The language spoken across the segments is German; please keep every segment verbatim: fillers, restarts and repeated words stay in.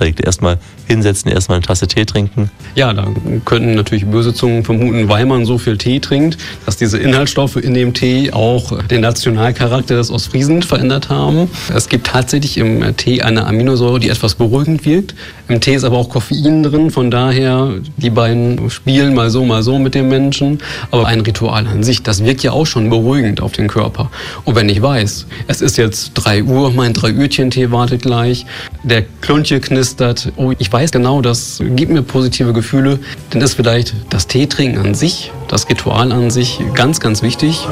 beiträgt. Erstmal hinsetzen, erstmal eine Tasse Tee trinken. Ja, da könnten natürlich böse Zungen vermuten, weil man so viel Tee trinkt, dass diese Inhaltsstoffe in dem Tee auch den Nationalcharakter des Ostfriesen verändert haben. Es gibt tatsächlich im Tee eine Aminosäure, die etwas beruhigend wirkt. Im Tee ist aber auch Koffein drin, von daher, die beiden spielen mal so, mal so mit dem Menschen. Aber ein Ritual an sich, das wirkt ja auch schon beruhigend auf den Körper. Und wenn ich weiß, es ist jetzt drei Uhr, mein Drei-Uhrchen-Tee wartet gleich, der Klunche knistert, oh, ich weiß genau, das gibt mir positive Gefühle, dann ist vielleicht das Teetrinken an sich, das Ritual an sich ganz, ganz wichtig.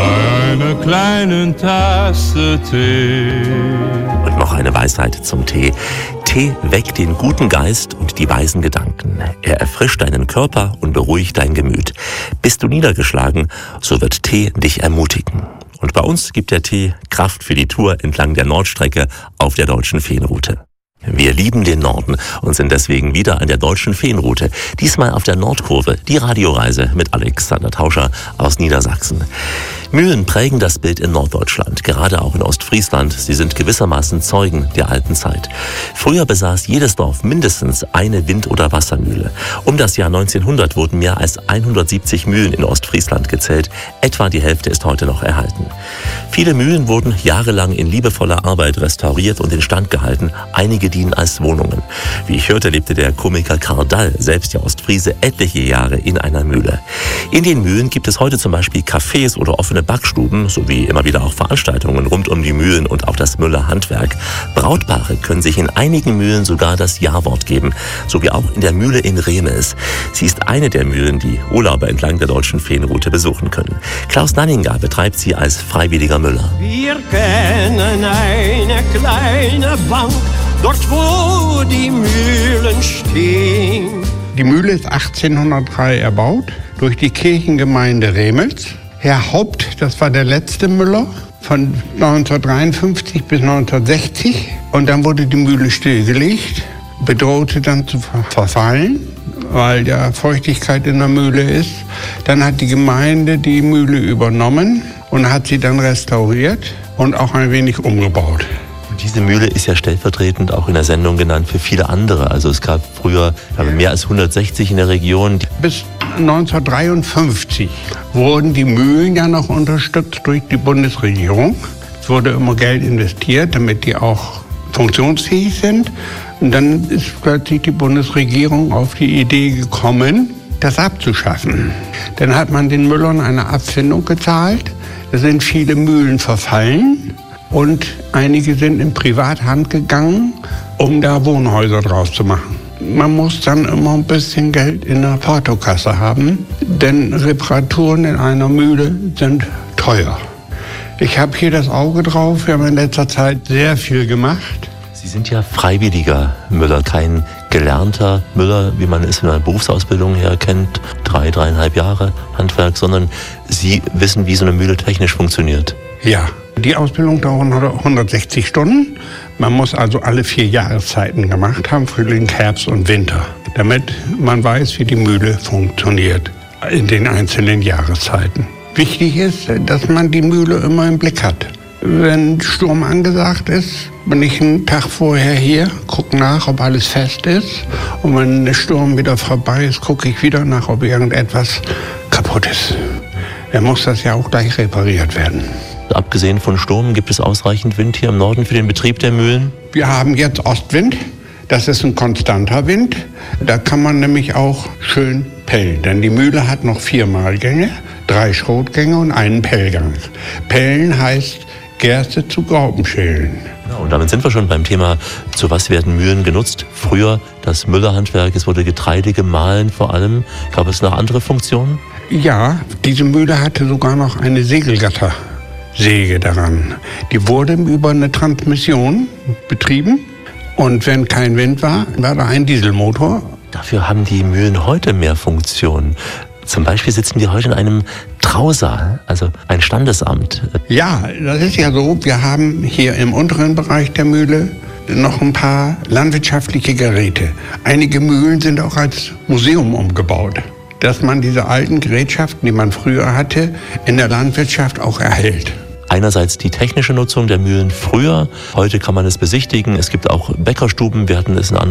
Eine kleine Tasse Tee. Und noch eine Weisheit zum Tee. Tee weckt den guten Geist und die weisen Gedanken. Er erfrischt deinen Körper und beruhigt dein Gemüt. Bist du niedergeschlagen, so wird Tee dich ermutigen. Und bei uns gibt der Tee Kraft für die Tour entlang der Nordstrecke auf der Deutschen Feenroute. Wir lieben den Norden und sind deswegen wieder an der Deutschen Feenroute. Diesmal auf der Nordkurve, die Radioreise mit Alexander Tauscher aus Niedersachsen. Mühlen prägen das Bild in Norddeutschland, gerade auch in Ostfriesland. Sie sind gewissermaßen Zeugen der alten Zeit. Früher besaß jedes Dorf mindestens eine Wind- oder Wassermühle. Um das Jahr neunzehnhundert wurden mehr als hundertsiebzig Mühlen in Ostfriesland gezählt. Etwa die Hälfte ist heute noch erhalten. Viele Mühlen wurden jahrelang in liebevoller Arbeit restauriert und instand gehalten. Einige dienen als Wohnungen. Wie ich hörte, lebte der Komiker Karl Dall, selbst ja Ostfriese, etliche Jahre in einer Mühle. In den Mühlen gibt es heute zum Beispiel Cafés oder offene Backstuben, sowie immer wieder auch Veranstaltungen rund um die Mühlen und auch das Müllerhandwerk. Brautpaare können sich in einigen Mühlen sogar das Ja-Wort geben, so wie auch in der Mühle in Remes. Sie ist eine der Mühlen, die Urlauber entlang der Deutschen Feenroute besuchen können. Klaus Nanninger betreibt sie als freiwilliger Müller. Wir kennen eine kleine Bank, dort wo die Mühlen stehen. Die Mühle ist achtzehnhundertdrei erbaut durch die Kirchengemeinde Remels. Herr Haupt, das war der letzte Müller, von neunzehnhundertdreiundfünfzig bis neunzehnhundertsechzig. Und dann wurde die Mühle stillgelegt, bedrohte dann zu verfallen, weil ja Feuchtigkeit in der Mühle ist. Dann hat die Gemeinde die Mühle übernommen und hat sie dann restauriert und auch ein wenig umgebaut. Diese Mühle ist ja stellvertretend auch in der Sendung genannt für viele andere. Also es gab früher mehr als hundertsechzig in der Region. Bis neunzehnhundertdreiundfünfzig wurden die Mühlen ja noch unterstützt durch die Bundesregierung. Es wurde immer Geld investiert, damit die auch funktionsfähig sind. Und dann ist plötzlich die Bundesregierung auf die Idee gekommen, das abzuschaffen. Dann hat man den Müllern eine Abfindung gezahlt. Es sind viele Mühlen verfallen. Und einige sind in Privathand gegangen, um da Wohnhäuser draus zu machen. Man muss dann immer ein bisschen Geld in der Portokasse haben, denn Reparaturen in einer Mühle sind teuer. Ich habe hier das Auge drauf, wir haben in letzter Zeit sehr viel gemacht. Sie sind ja freiwilliger Müller, kein gelernter Müller, wie man es in einer Berufsausbildung her kennt, drei, dreieinhalb Jahre Handwerk, sondern Sie wissen, wie so eine Mühle technisch funktioniert. Ja. Die Ausbildung dauert hundertsechzig Stunden. Man muss also alle vier Jahreszeiten gemacht haben, Frühling, Herbst und Winter, damit man weiß, wie die Mühle funktioniert in den einzelnen Jahreszeiten. Wichtig ist, dass man die Mühle immer im Blick hat. Wenn Sturm angesagt ist, bin ich einen Tag vorher hier, gucke nach, ob alles fest ist. Und wenn der Sturm wieder vorbei ist, gucke ich wieder nach, ob irgendetwas kaputt ist. Dann muss das ja auch gleich repariert werden. Abgesehen von Sturm, gibt es ausreichend Wind hier im Norden für den Betrieb der Mühlen? Wir haben jetzt Ostwind. Das ist ein konstanter Wind. Da kann man nämlich auch schön pellen. Denn die Mühle hat noch vier Mahlgänge, drei Schrotgänge und einen Pellgang. Pellen heißt Gerste zu Graupen schälen. Ja, und damit sind wir schon beim Thema, zu was werden Mühlen genutzt? Früher das Müllerhandwerk, es wurde Getreide gemahlen vor allem. Gab es noch andere Funktionen? Ja, diese Mühle hatte sogar noch eine Segelgatter. Säge daran. Die wurde über eine Transmission betrieben und wenn kein Wind war, war da ein Dieselmotor. Dafür haben die Mühlen heute mehr Funktionen. Zum Beispiel sitzen wir heute in einem Trausaal, also ein Standesamt. Ja, das ist ja so. Wir haben hier im unteren Bereich der Mühle noch ein paar landwirtschaftliche Geräte. Einige Mühlen sind auch als Museum umgebaut, dass man diese alten Gerätschaften, die man früher hatte, in der Landwirtschaft auch erhält. Einerseits die technische Nutzung der Mühlen früher. Heute kann man es besichtigen. Es gibt auch Bäckerstuben. Wir hatten es in